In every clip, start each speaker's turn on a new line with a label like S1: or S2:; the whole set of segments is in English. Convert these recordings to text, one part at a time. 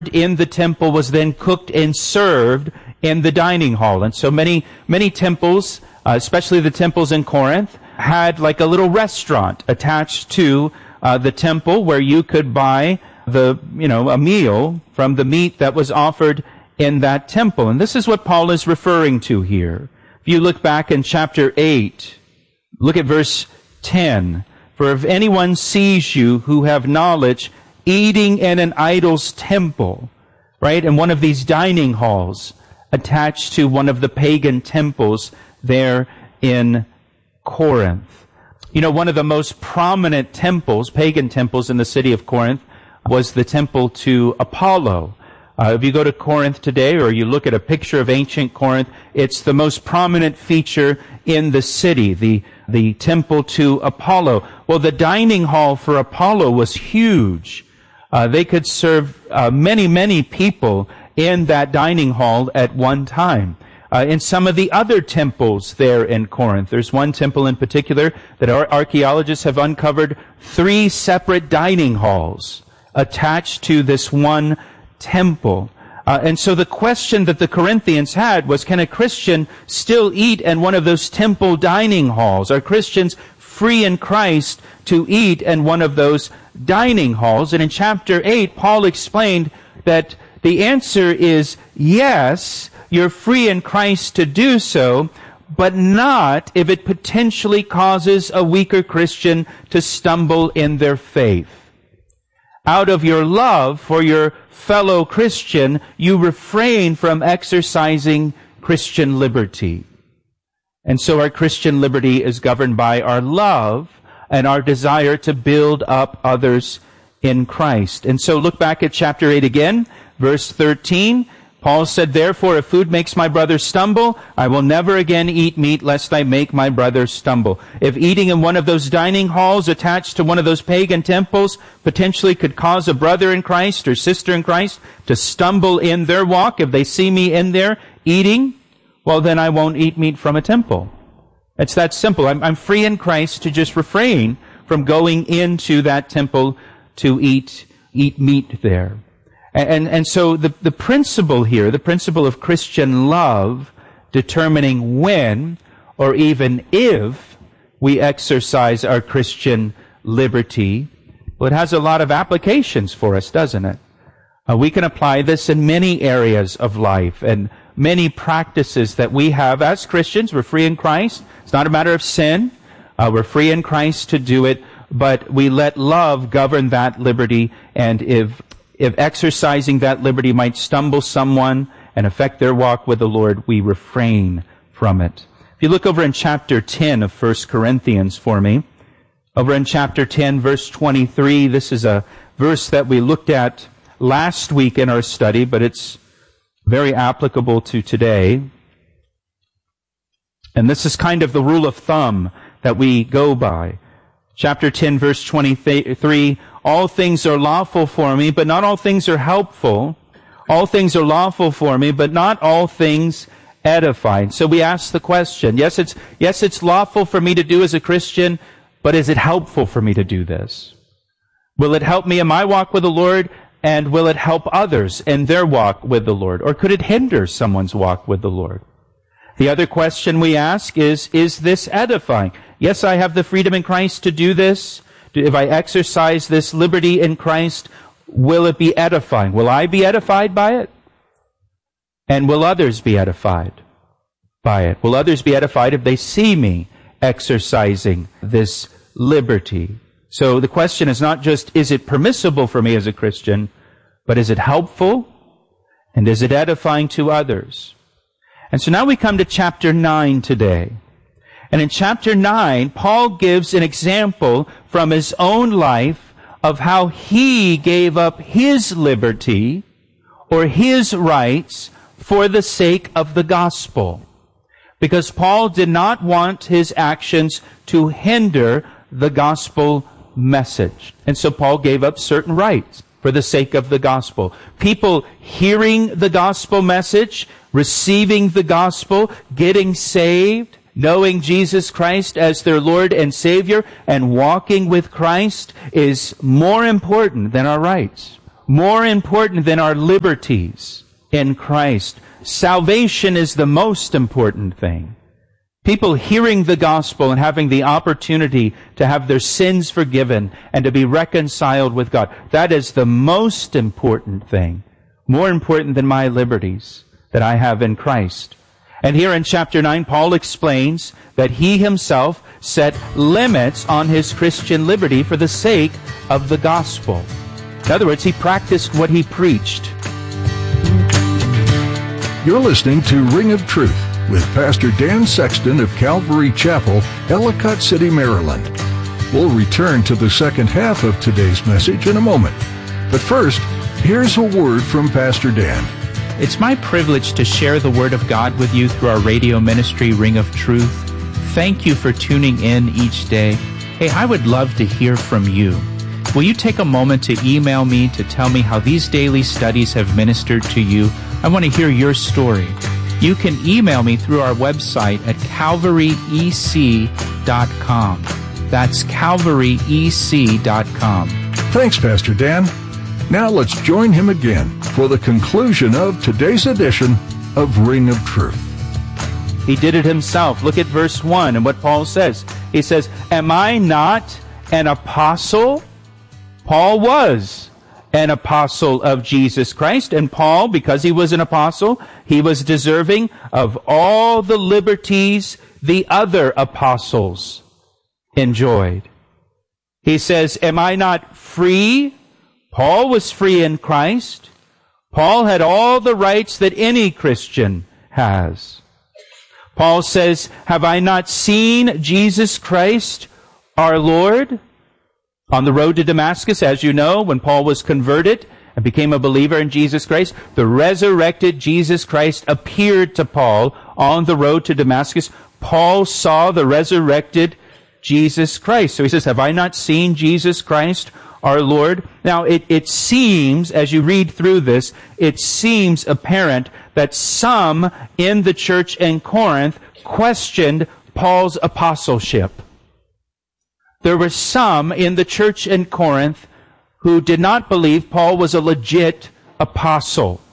S1: in the temple was then cooked and served in the dining hall. And so many temples, especially the temples in Corinth, had like a little restaurant attached to the temple where you could buy a meal from the meat that was offered in that temple. And this is what Paul is referring to here. If you look back in chapter 8, look at verse 10. For if anyone sees you who have knowledge eating in an idol's temple, right, in one of these dining halls attached to one of the pagan temples there in Corinth. You know, one of the most prominent temples, pagan temples in the city of Corinth, was the temple to Apollo. If you go to Corinth today, or you look at a picture of ancient Corinth, it's the most prominent feature in the city, the temple to Apollo. Well, the dining hall for Apollo was huge. They could serve many people in that dining hall at one time. In some of the other temples there in Corinth, there's one temple in particular that our archaeologists have uncovered 3 separate dining halls attached to this one temple. And so the question that the Corinthians had was, can a Christian still eat in one of those temple dining halls? Are Christians free in Christ to eat in one of those dining halls? And in chapter 8, Paul explained that the answer is yes, you're free in Christ to do so, but not if it potentially causes a weaker Christian to stumble in their faith. Out of your love for your fellow Christian, you refrain from exercising Christian liberty. And so our Christian liberty is governed by our love and our desire to build up others in Christ. And so look back at chapter 8 again, verse 13. Paul said, therefore, if food makes my brother stumble, I will never again eat meat lest I make my brother stumble. If eating in one of those dining halls attached to one of those pagan temples potentially could cause a brother in Christ or sister in Christ to stumble in their walk, if they see me in there eating, well, then I won't eat meat from a temple. It's that simple. I'm free in Christ to just refrain from going into that temple to eat meat there. And so the principle here, the principle of Christian love, determining when or even if we exercise our Christian liberty, well, it has a lot of applications for us, doesn't it? We can apply this in many areas of life and many practices that we have as Christians. We're free in Christ. It's not a matter of sin. We're free in Christ to do it, but we let love govern that liberty, and if exercising that liberty might stumble someone and affect their walk with the Lord, we refrain from it. If you look over in chapter 10 of 1 Corinthians for me, over in chapter 10, verse 23, this is a verse that we looked at last week in our study, but it's very applicable to today. And this is kind of the rule of thumb that we go by. Chapter 10, verse 23, all things are lawful for me, but not all things are helpful. All things are lawful for me, but not all things edify. So we ask the question, yes, it's lawful for me to do as a Christian, but is it helpful for me to do this? Will it help me in my walk with the Lord, and will it help others in their walk with the Lord? Or could it hinder someone's walk with the Lord? The other question we ask is this edifying? Yes, I have the freedom in Christ to do this. If I exercise this liberty in Christ, will it be edifying? Will I be edified by it? And will others be edified by it? Will others be edified if they see me exercising this liberty? So the question is not just, is it permissible for me as a Christian, but is it helpful? And is it edifying to others? And so now we come to chapter 9 today. And in chapter 9, Paul gives an example from his own life of how he gave up his liberty or his rights for the sake of the gospel. Because Paul did not want his actions to hinder the gospel message. And so Paul gave up certain rights for the sake of the gospel. People hearing the gospel message, receiving the gospel, getting saved, knowing Jesus Christ as their Lord and Savior, and walking with Christ is more important than our rights, more important than our liberties in Christ. Salvation is the most important thing. People hearing the gospel and having the opportunity to have their sins forgiven and to be reconciled with God. That is the most important thing. More important than my liberties that I have in Christ. And here in chapter 9, Paul explains that he himself set limits on his Christian liberty for the sake of the gospel. In other words, he practiced what he preached.
S2: You're listening to Ring of Truth with Pastor Dan Sexton of Calvary Chapel, Ellicott City, Maryland. We'll return to the second half of today's message in a moment. But first, here's a word from Pastor Dan.
S3: It's my privilege to share the Word of God with you through our radio ministry, Ring of Truth. Thank you for tuning in each day. Hey, I would love to hear from you. Will you take a moment to email me to tell me how these daily studies have ministered to you? I want to hear your story. You can email me through our website at calvaryec.com. That's calvaryec.com.
S2: Thanks, Pastor Dan. Now let's join him again for the conclusion of today's edition of Ring of Truth.
S1: He did it himself. Look at verse 1 and what Paul says. He says, am I not an apostle? Paul was an apostle of Jesus Christ. And Paul, because he was an apostle, he was deserving of all the liberties the other apostles enjoyed. He says, am I not free? Paul was free in Christ. Paul had all the rights that any Christian has. Paul says, have I not seen Jesus Christ, our Lord? On the road to Damascus, as you know, when Paul was converted and became a believer in Jesus Christ, the resurrected Jesus Christ appeared to Paul on the road to Damascus. Paul saw the resurrected Jesus Christ. So he says, have I not seen Jesus Christ, our Lord? Now, it seems, as you read through this, it seems apparent that some in the church in Corinth questioned Paul's apostleship. There were some in the church in Corinth who did not believe Paul was a legit apostle.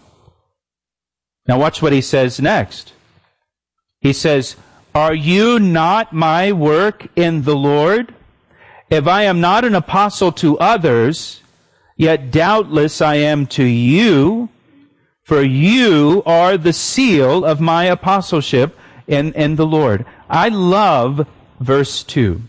S1: Now watch what he says next. He says, are you not my work in the Lord? If I am not an apostle to others, yet doubtless I am to you, for you are the seal of my apostleship in the Lord. I love verse 2.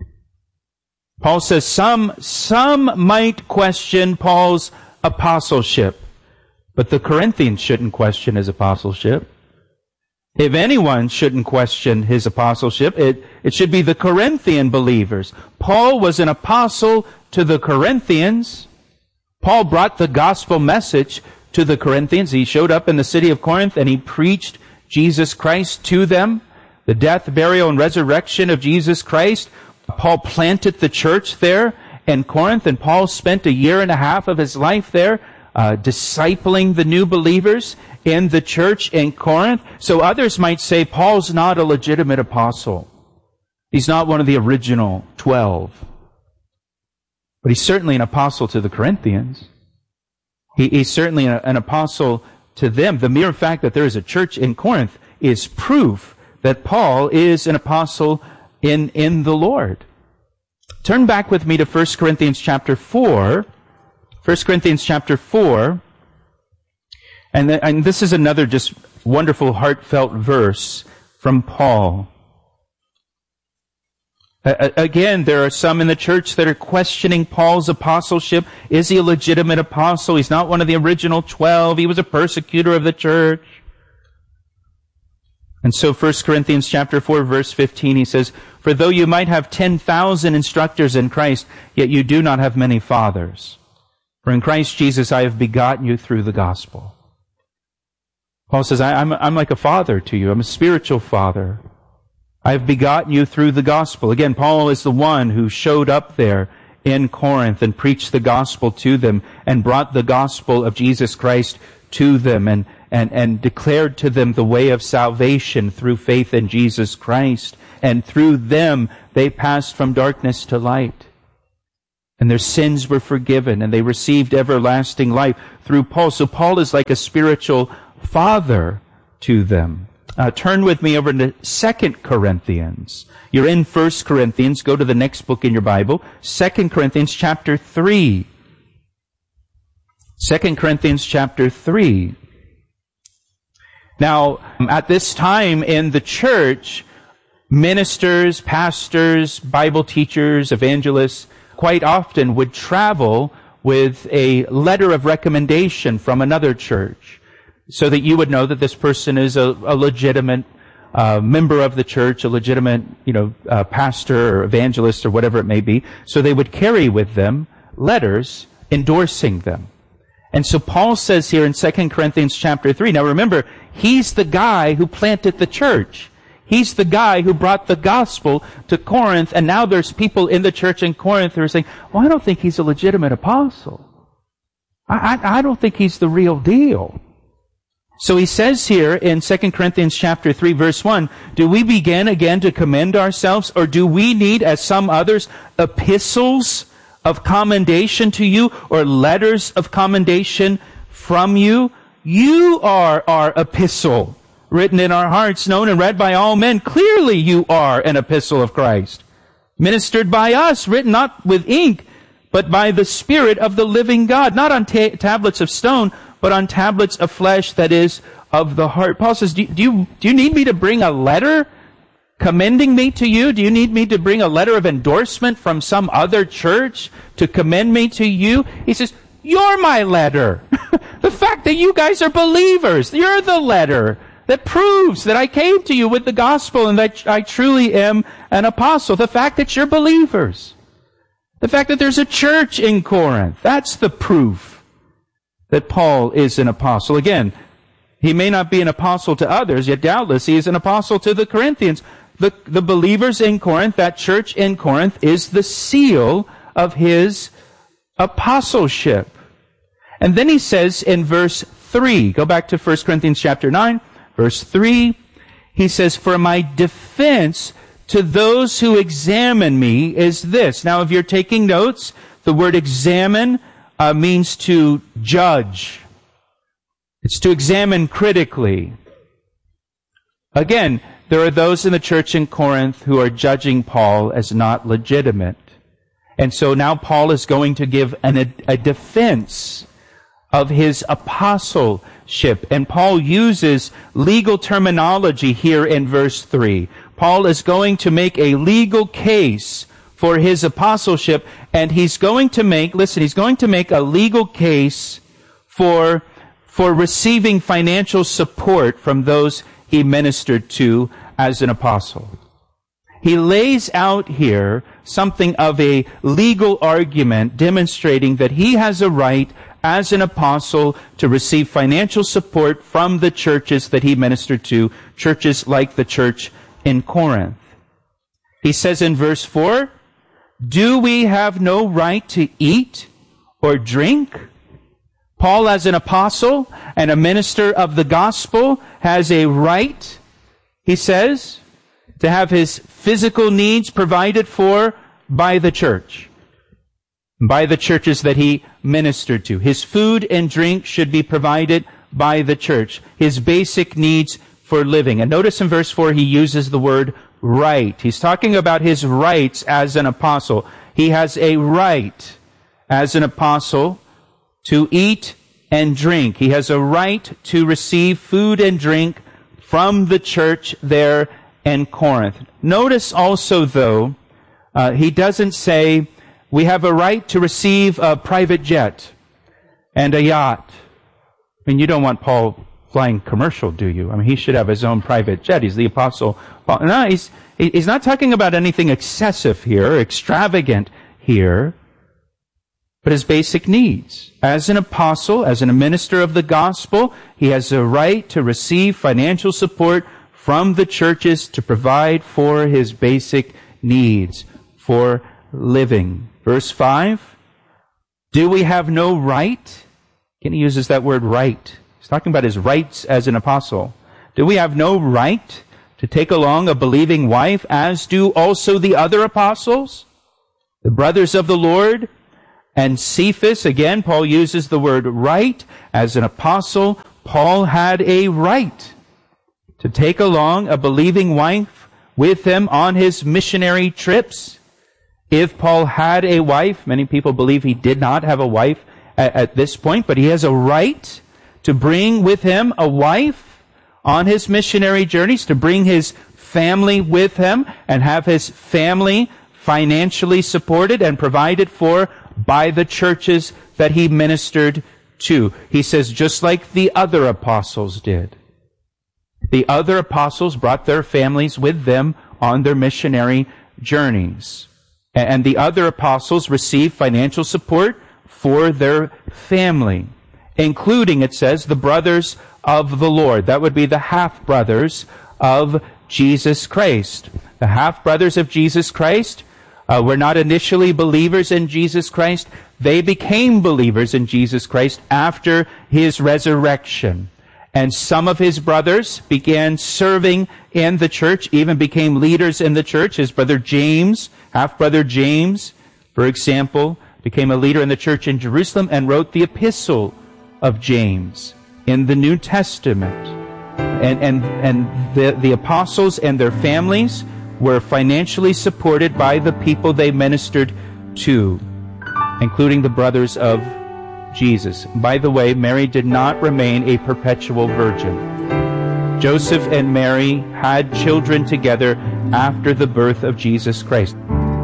S1: Paul says some might question Paul's apostleship, but the Corinthians shouldn't question his apostleship. If anyone shouldn't question his apostleship, it should be the Corinthian believers. Paul was an apostle to the Corinthians. Paul brought the gospel message to the Corinthians. He showed up in the city of Corinth and he preached Jesus Christ to them, the death, burial, and resurrection of Jesus Christ. Paul planted the church there in Corinth, and Paul spent 1.5 years of his life there discipling the new believers in the church in Corinth. So others might say Paul's not a legitimate apostle. He's not one of the original 12. But he's certainly an apostle to the Corinthians. He's certainly an apostle to them. The mere fact that there is a church in Corinth is proof that Paul is an apostle in the Lord. Turn back with me to 1 Corinthians chapter 4. 1 Corinthians chapter 4. And this is another just wonderful, heartfelt verse from Paul. Again, there are some in the church that are questioning Paul's apostleship. Is he a legitimate apostle? He's not one of the original 12. He was a persecutor of the church. And so 1 Corinthians chapter 4, verse 15, he says, for though you might have 10,000 instructors in Christ, yet you do not have many fathers. For in Christ Jesus I have begotten you through the gospel. Paul says, I'm like a father to you. I'm a spiritual father. I have begotten you through the gospel. Again, Paul is the one who showed up there in Corinth and preached the gospel to them and brought the gospel of Jesus Christ to them and declared to them the way of salvation through faith in Jesus Christ. And through them, they passed from darkness to light. And their sins were forgiven, and they received everlasting life through Paul. So Paul is like a spiritual father to them. Turn with me over to 2 Corinthians. You're in 1 Corinthians. Go to the next book in your Bible. 2 Corinthians chapter 3. 2 Corinthians chapter 3. Now, at this time in the church, ministers, pastors, Bible teachers, evangelists, quite often would travel with a letter of recommendation from another church, so that you would know that this person is a legitimate member of the church, a legitimate, pastor or evangelist or whatever it may be. So they would carry with them letters endorsing them. And so Paul says here in 2 Corinthians chapter 3, now remember, he's the guy who planted the church. He's the guy who brought the gospel to Corinth, and now there's people in the church in Corinth who are saying, well, I don't think he's a legitimate apostle. I don't think he's the real deal. So he says here in 2 Corinthians chapter 3, verse 1, do we begin again to commend ourselves, or do we need, as some others, epistles of commendation to you, or letters of commendation from you? You are our epistle, written in our hearts, known and read by all men. Clearly you are an epistle of Christ, ministered by us, written not with ink, but by the Spirit of the living God, not on tablets of stone, but on tablets of flesh, that is, of the heart. Paul says, do you need me to bring a letter commending me to you? Do you need me to bring a letter of endorsement from some other church to commend me to you? He says, you're my letter. The fact that you guys are believers, you're the letter that proves that I came to you with the gospel and that I truly am an apostle. The fact that you're believers. The fact that there's a church in Corinth. That's the proof that Paul is an apostle. Again, he may not be an apostle to others, yet doubtless he is an apostle to the Corinthians. The believers in Corinth, that church in Corinth, is the seal of his apostleship. And then he says in verse 3, go back to 1 Corinthians chapter 9, verse 3, he says, for my defense to those who examine me is this. Now, if you're taking notes, the word examine means to judge. It's to examine critically. Again, there are those in the church in Corinth who are judging Paul as not legitimate. And so now Paul is going to give a defense of his apostleship. And Paul uses legal terminology here in verse 3. Paul is going to make a legal case for his apostleship, and he's going to make a legal case for receiving financial support from those he ministered to as an apostle. He lays out here something of a legal argument demonstrating that he has a right as an apostle to receive financial support from the churches that he ministered to, churches like the church in Corinth. He says in verse 4, do we have no right to eat or drink? Paul, as an apostle and a minister of the gospel, has a right, he says, to have his physical needs provided for by the church, by the churches that he ministered to. His food and drink should be provided by the church, his basic needs for living. And notice in verse 4 he uses the word right. He's talking about his rights as an apostle. He has a right as an apostle to eat and drink. He has a right to receive food and drink from the church there in Corinth. Notice also, though, he doesn't say we have a right to receive a private jet and a yacht. I mean, you don't want Paul flying commercial, do you? I mean, he should have his own private jet. He's the apostle Paul. No, he's not talking about anything excessive here, extravagant here, but his basic needs. As an apostle, as a minister of the gospel, he has a right to receive financial support from the churches to provide for his basic needs for living. Verse 5, do we have no right? Again, he uses that word right. He's talking about his rights as an apostle. Do we have no right to take along a believing wife, as do also the other apostles, the brothers of the Lord? And Cephas, again, Paul uses the word right. As an apostle, Paul had a right to take along a believing wife with him on his missionary trips. If Paul had a wife, many people believe he did not have a wife at this point, but he has a right to bring with him a wife on his missionary journeys, to bring his family with him and have his family financially supported and provided for by the churches that he ministered to. He says, just like the other apostles did. The other apostles brought their families with them on their missionary journeys. And the other apostles received financial support for their family, including, it says, the brothers of the Lord. That would be the half-brothers of Jesus Christ. The half-brothers of Jesus Christ were not initially believers in Jesus Christ. They became believers in Jesus Christ after his resurrection. And some of his brothers began serving in the church, even became leaders in the church. His brother James, half-brother James, for example, became a leader in the church in Jerusalem and wrote the epistle of James in the New Testament. And the apostles and their families were financially supported by the people they ministered to, including the brothers of Jesus. By the way, Mary did not remain a perpetual virgin. Joseph and Mary had children together after the birth of Jesus Christ.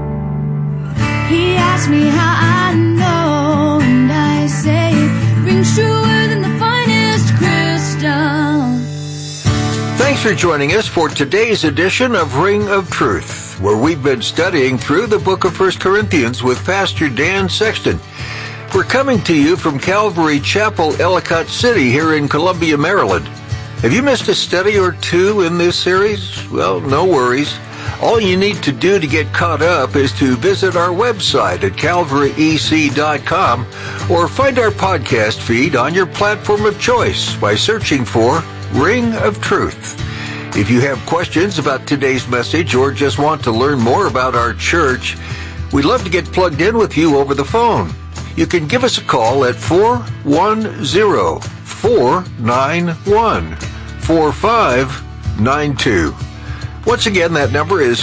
S4: He asked me how I know, and I say it rings truer than the finest crystal.
S2: Thanks for joining us for today's edition of Ring of Truth, where we've been studying through the book of 1 Corinthians with Pastor Dan Sexton. We're coming to you from Calvary Chapel, Ellicott City, here in Columbia, Maryland. Have you missed a study or two in this series? Well, no worries. All you need to do to get caught up is to visit our website at calvaryec.com or find our podcast feed on your platform of choice by searching for Ring of Truth. If you have questions about today's message or just want to learn more about our church, we'd love to get plugged in with you over the phone. You can give us a call at 410-491-4592. Once again, that number is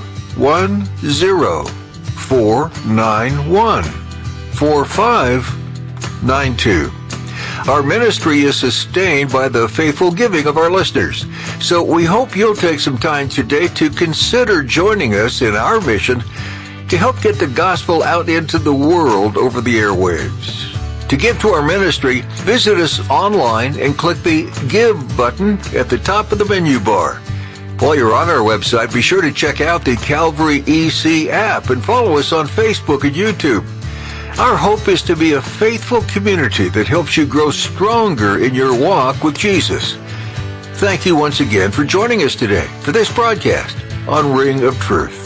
S2: 410-491-4592. Our ministry is sustained by the faithful giving of our listeners. So we hope you'll take some time today to consider joining us in our mission to help get the gospel out into the world over the airwaves. To give to our ministry, visit us online and click the Give button at the top of the menu bar. While you're on our website, be sure to check out the Calvary EC app and follow us on Facebook and YouTube. Our hope is to be a faithful community that helps you grow stronger in your walk with Jesus. Thank you once again for joining us today for this broadcast on Ring of Truth.